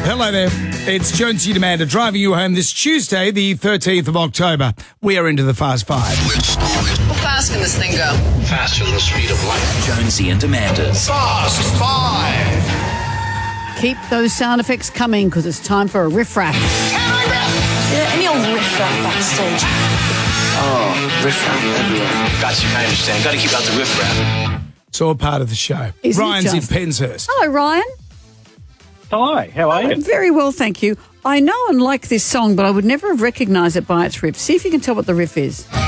Hello there. It's Jonesy and Amanda driving you home this Tuesday, the 13th of October. We are into the Fast Five. How fast can this thing go? Faster than the speed of light. Jonesy and Amanda's Fast Five. Keep those sound effects coming because it's time for a riff-raff. Any old riff-raff backstage? Oh, riff-raff everywhere. Gotcha, I understand. Gotta keep out the riff-raff. It's all part of the show. Isn't it Ryan's in just? Penshurst. Hello, Ryan. Hi, how are you? Very well, thank you. I know and like this song, but I would never have recognised it by its riff. See if you can tell what the riff is.